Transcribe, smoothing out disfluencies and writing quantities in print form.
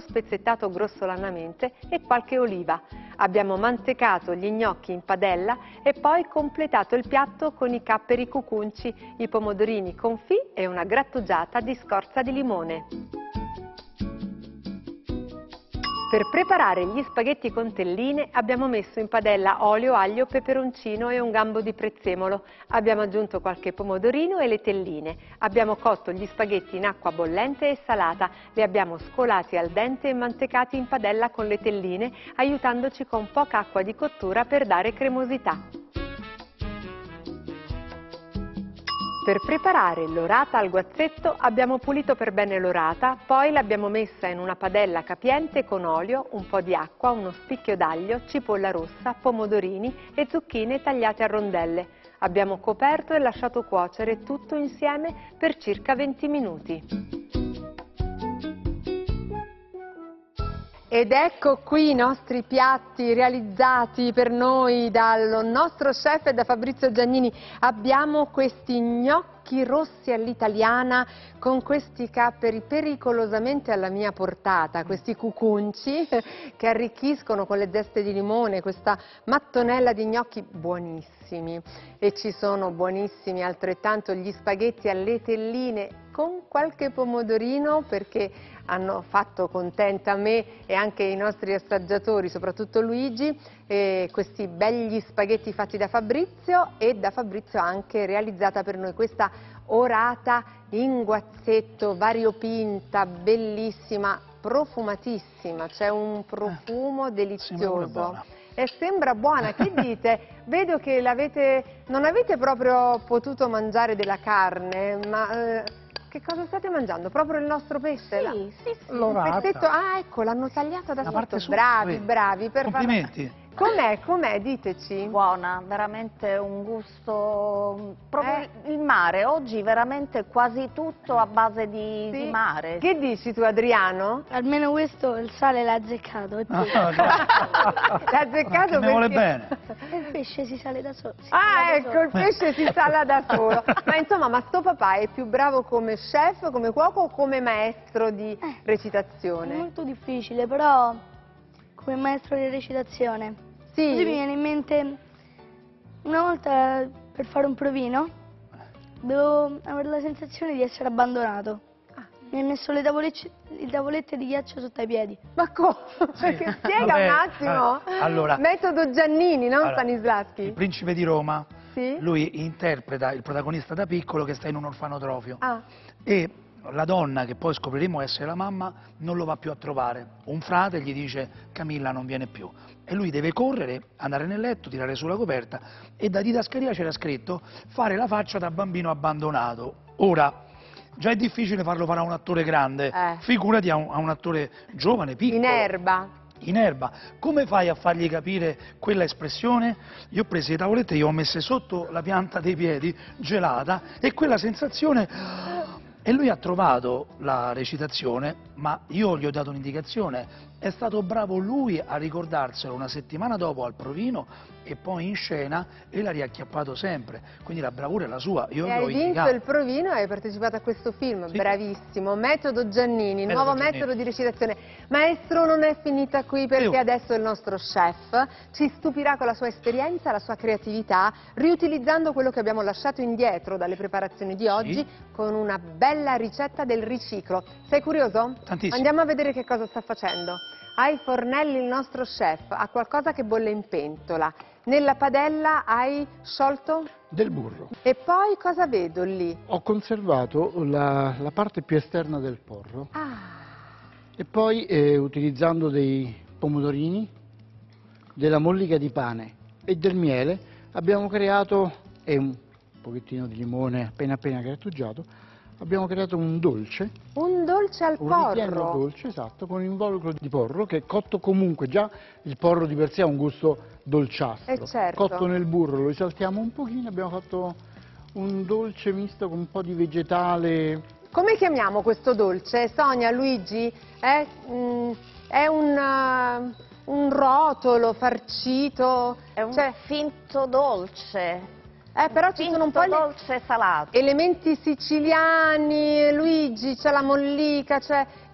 spezzettato grossolanamente e qualche oliva. Abbiamo mantecato gli gnocchi in padella e poi completato il piatto con i capperi cucunci, i pomodorini confit e una grattugiata di scorza di limone. Per preparare gli spaghetti con telline abbiamo messo in padella olio, aglio, peperoncino e un gambo di prezzemolo. Abbiamo aggiunto qualche pomodorino e le telline. Abbiamo cotto gli spaghetti in acqua bollente e salata. Li abbiamo scolati al dente e mantecati in padella con le telline, aiutandoci con poca acqua di cottura per dare cremosità. Per preparare l'orata al guazzetto abbiamo pulito per bene l'orata, poi l'abbiamo messa in una padella capiente con olio, un po' di acqua, uno spicchio d'aglio, cipolla rossa, pomodorini e zucchine tagliate a rondelle. Abbiamo coperto e lasciato cuocere tutto insieme per circa 20 minuti. Ed ecco qui i nostri piatti realizzati per noi dal nostro chef e da Fabrizio Giannini. Abbiamo questi gnocchi rossi all'italiana con questi capperi pericolosamente alla mia portata, questi cucunci che arricchiscono con le zeste di limone, questa mattonella di gnocchi buonissimi. E ci sono buonissimi altrettanto gli spaghetti alle telline con qualche pomodorino, perché hanno fatto contenta me e anche i nostri assaggiatori, soprattutto Luigi, questi begli spaghetti fatti da Fabrizio, e da Fabrizio anche realizzata per noi questa orata in guazzetto, variopinta, bellissima, profumatissima, c'è un profumo delizioso. E sembra buona, che dite? Vedo che non avete proprio potuto mangiare della carne, ma che cosa state mangiando? Proprio il nostro pesce? Sì. Un pezzetto, ecco, l'hanno tagliato da sotto. Bravi. Complimenti. Com'è? Diteci. Buona, veramente un gusto, proprio il mare, oggi veramente quasi tutto a base di mare. Che dici tu, Adriano? Almeno questo il sale l'ha azzeccato. L'ha azzeccato perché... Ne vuole bene. Il pesce si sale da solo. Ecco, il pesce si sala da solo. Ma insomma, ma sto papà è più bravo come chef, come cuoco o come maestro di recitazione? È molto difficile, però come maestro di recitazione. Sì. Così mi viene in mente, una volta per fare un provino, devo avere la sensazione di essere abbandonato. Mi ha messo le tavolette di ghiaccio sotto ai piedi. Ma come? Perché spiega un attimo. Allora, metodo Giannini, non allora, Stanislavski. Il principe di Roma, sì? Lui interpreta il protagonista da piccolo che sta in un orfanotrofio. E la donna, che poi scopriremo essere la mamma, non lo va più a trovare. Un frate gli dice: Camilla non viene più. E lui deve correre, andare nel letto, tirare sulla coperta, e da didascalia c'era scritto: fare la faccia da bambino abbandonato. Ora, già è difficile farlo fare a un attore grande, figurati a un attore giovane, piccolo. In erba. Come fai a fargli capire quella espressione? Io ho preso le tavolette e gli ho messe sotto la pianta dei piedi, gelata, e quella sensazione... E lui ha trovato la recitazione, ma io gli ho dato un'indicazione. È stato bravo lui a ricordarselo una settimana dopo al provino e poi in scena, e l'ha riacchiappato sempre. Quindi la bravura è la sua. Io e hai vinto il provino e hai partecipato a questo film, sì. Bravissimo. Metodo Giannini, nuovo metodo di recitazione. Maestro, non è finita qui, perché adesso il nostro chef ci stupirà con la sua esperienza, la sua creatività, riutilizzando quello che abbiamo lasciato indietro dalle preparazioni di oggi, con una bella ricetta del riciclo. Sei curioso? Tantissimo. Andiamo a vedere che cosa sta facendo. Ai fornelli il nostro chef ha qualcosa che bolle in pentola. Nella padella hai sciolto? Del burro. E poi cosa vedo lì? Ho conservato la parte più esterna del porro. E poi utilizzando dei pomodorini, della mollica di pane e del miele abbiamo creato, e un pochettino di limone appena grattugiato, abbiamo creato un dolce. Un dolce al porro? Un ripieno dolce, esatto, con involucro di porro, che è cotto comunque, già il porro di per sé ha un gusto dolciastro. Certo. Cotto nel burro, lo risaltiamo un pochino, abbiamo fatto un dolce misto con un po' di vegetale. Come chiamiamo questo dolce? Sonia, Luigi? È un rotolo farcito? È un finto dolce. Però ci sono un po' dolce salato. Elementi siciliani, Luigi, c'è la mollica, c'è